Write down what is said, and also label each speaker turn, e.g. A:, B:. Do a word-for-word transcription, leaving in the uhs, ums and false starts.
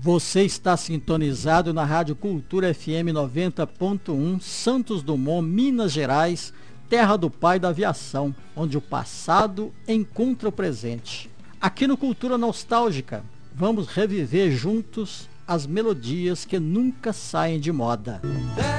A: Você está sintonizado na Rádio Cultura F M noventa ponto um, Santos Dumont, Minas Gerais, terra do pai da aviação, onde o passado encontra o presente. Aqui no Cultura Nostálgica, vamos reviver juntos as melodias que nunca saem de moda.